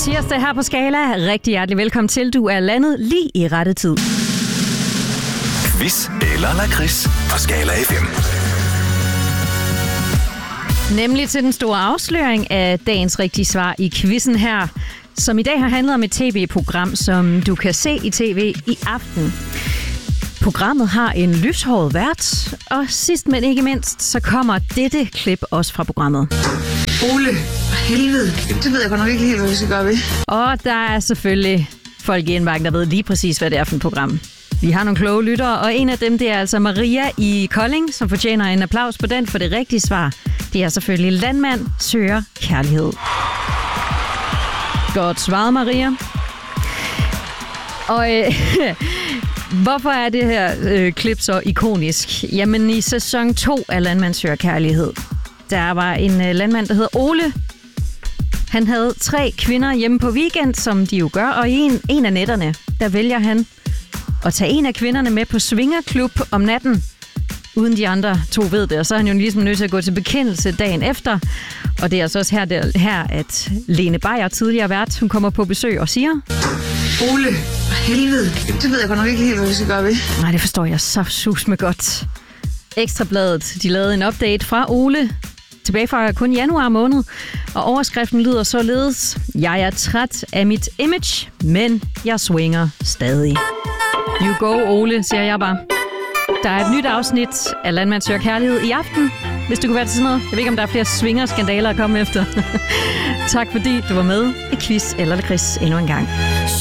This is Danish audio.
tirsdag her på Skala. Rigtig hjertelig velkommen til. Du er landet lige i rette tid. Quiz eller lakrids på Skala FM. Nemlig til den store afsløring af dagens rigtige svar i quizzen her, som i dag har handlet om et tv-program, som du kan se i tv i aften. Programmet har en lyshåret vært, og sidst men ikke mindst, så kommer dette klip også fra programmet. Ole, helvede. Det ved jeg godt nok ikke helt, hvad vi skal gøre ved. Og der er selvfølgelig folk i indbakken, der ved lige præcis, hvad det er for et program. Vi har nogle kloge lyttere, og en af dem, det er altså Maria i Kolding, som fortjener en applaus på den for det rigtige svar. Det er selvfølgelig Landmand søger kærlighed. Godt svaret, Maria. Og hvorfor er det her klip så ikonisk? Jamen, i sæson 2 af Landmand søger kærlighed, der var en landmand, der hedder Ole. Han havde 3 kvinder hjemme på weekend, som de jo gør, og i en af nætterne, der vælger han at tage en af kvinderne med på svingerklub om natten, uden de andre 2 ved det. Og så er han jo ligesom nødt til at gå til bekendelse dagen efter. Og det er altså også her at Lene Beyer, tidligere vært, hun kommer på besøg og siger... Ole, helvede. Det ved jeg godt nok ikke helt, hvad vi skal gøre ved. Nej, det forstår jeg så sus med godt. Ekstrabladet, de lavede en update fra Ole, tilbage fra kun januar måned, og overskriften lyder således: Jeg er træt af mit image, men jeg swinger stadig. You go, Ole, siger jeg bare. Der er et nyt afsnit af Landmand søger kærlighed i aften, hvis du kunne være til sådan noget. Jeg ved ikke, om der er flere swinger-skandaler at komme efter. Tak fordi du var med i Quiz eller Lakrids endnu en gang.